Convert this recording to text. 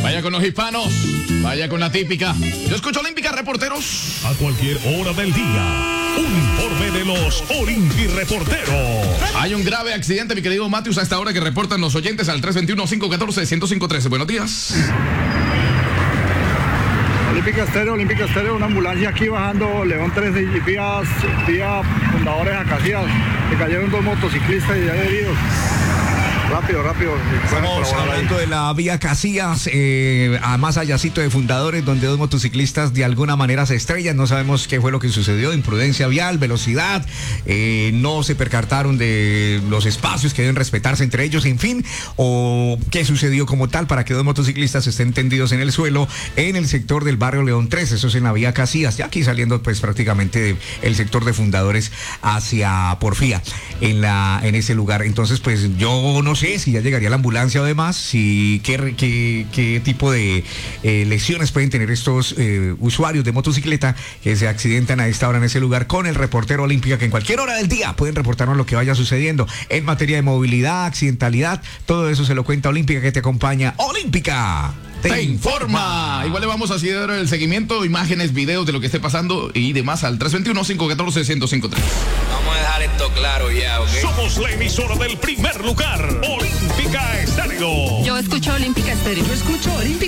Vaya con los hispanos, vaya con la típica. Yo escucho Olímpica, reporteros. A cualquier hora del día, un informe de los Olympi Reporteros. Hay un grave accidente, mi querido Matius, a esta hora que reportan los oyentes al 321-514-1053. Buenos días. Olímpica Estéreo, una ambulancia aquí bajando León 13 y vía Fundadores a Casillas. Se cayeron dos motociclistas y hay heridos. Rápido. Estamos hablando de la vía Casillas, a más allácito de Fundadores, donde dos motociclistas de alguna manera se estrellan. No sabemos qué fue lo que sucedió, imprudencia vial, velocidad, no se percataron de los espacios que deben respetarse entre ellos, en fin, o qué sucedió como tal para que dos motociclistas estén tendidos en el suelo en el sector del barrio León 13, eso es en la vía Casillas, ya aquí saliendo pues prácticamente del sector de Fundadores hacia Porfía, en ese lugar. Entonces pues yo no sé si ya llegaría la ambulancia o demás, si qué tipo de lesiones pueden tener estos usuarios de motocicleta que se accidentan a esta hora en ese lugar, con el reportero Olímpica, que en cualquier hora del día pueden reportarnos lo que vaya sucediendo en materia de movilidad, accidentalidad, todo eso se lo cuenta Olímpica, que te acompaña. Olímpica te informa. Igual le vamos a hacer el seguimiento, imágenes, videos de lo que esté pasando y demás al 321-514-1053. Vamos a dejar esto claro ya, ¿ok? Somos la emisora del primer lugar, Olímpica Estéreo. Yo escucho Olímpica Estéreo. Yo escucho Olímpica